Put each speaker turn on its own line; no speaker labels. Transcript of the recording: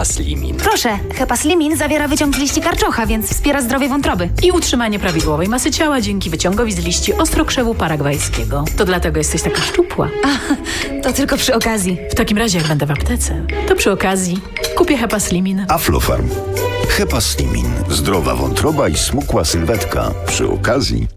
Hepaslimin.
Proszę, Hepaslimin zawiera wyciąg z liści karczocha, więc wspiera zdrowie wątroby.
I utrzymanie prawidłowej masy ciała dzięki wyciągowi z liści ostrokrzewu paragwajskiego. To dlatego jesteś taka szczupła.
To tylko przy okazji.
W takim razie, jak będę w aptece, to przy okazji kupię Hepaslimin.
Aflofarm. Hepaslimin. Zdrowa wątroba i smukła sylwetka. Przy okazji